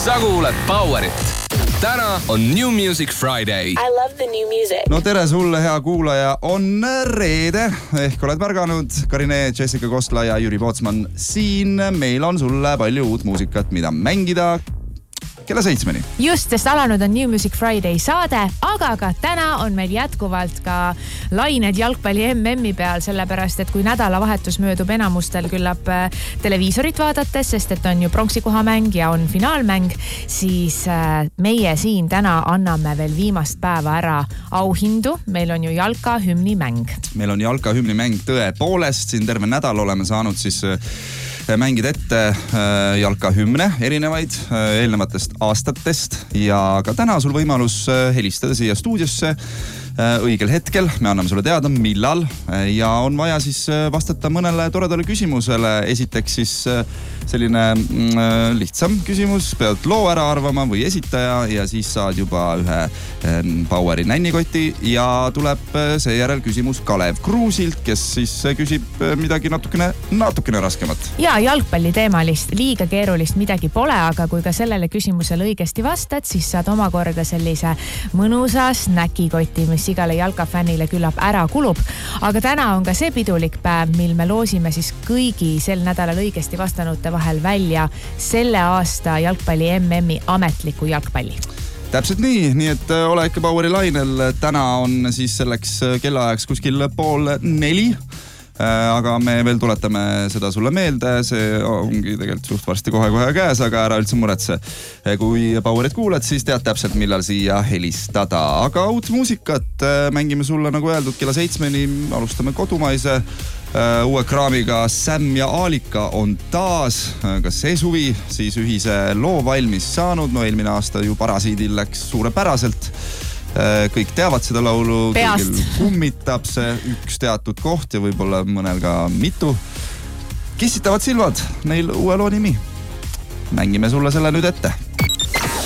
sa kuuled Powerit. Täna on New Music Friday. I love the new music. No tere sulle, hea kuulaja. On reede. Ehk oled märganud Karine, Jessica Kostla ja Jüri Pootsman. Siin meil on sulle palju uut muusikat, mida mängida kella 7. Just, sest alanud on New Music Friday saade, aga ka täna on meil jätkuvalt ka lained jalgpalli MM-i peal, sellepärast et kui nädalavahetus möödub enamustel küllap televiisorit vaadates, sest et on ju pronksikohamäng ja on finaalmäng, siis meie siin täna anname veel viimast päeva ära auhindu. Meil on ju jalka hümnimäng. Meil on jalka hümnimäng tõepoolest. Siin terve nädal oleme saanud siis mängid ette jalka hümne erinevaid eelnevatest aastatest ja ka täna sul võimalus helistada siia stuudiosse õigel hetkel. Me anname sulle teada, millal ja on vaja siis vastata mõnele toredale küsimusele. Esiteks siis selline lihtsam küsimus, pead loo ära arvama või esitaja ja siis saad juba ühe Poweri nännikoti ja tuleb seejärel küsimus Kalev Kruusilt, kes siis küsib midagi natukene raskemat. Ja jalgpalli teemalist, liiga keerulist midagi pole, aga kui ka sellele küsimusele õigesti vastad, siis saad omakorda sellise mõnusa snäkikoti, mis igale jalkafännile küllap ära kulub. Aga täna on ka see pidulik päev, mil me loosime siis kõigi sel nädalal õigesti vastanute vahel välja selle aasta jalgpalli MM-i ametliku jalgpalli. Täpselt nii et ole ikka Poweri lainel. Täna on siis selleks kellaajaks kuskil 3:30. Aga me veel tuletame seda sulle meelde, see ongi tegelikult suht varsti kohe käes, aga ära üldse muretse. Kui Powerit kuuled, siis tead täpselt, millal siia helistada. Aga uut muusikat mängime sulle, nagu öeldud, kella 7. Alustame kodumaise uue kraamiga. Sam ja Aalika on taas ka see suvi siis ühise loo valmis saanud. No eelmine aasta ju Parasiidil läks suurepäraselt. Kõik teavad seda laulu, kõigil kummitab see üks teatud koht ja võib-olla mõnel ka mitu. Kissitavad silmad, neil uue loo nimi. Mängime sulle selle nüüd ette.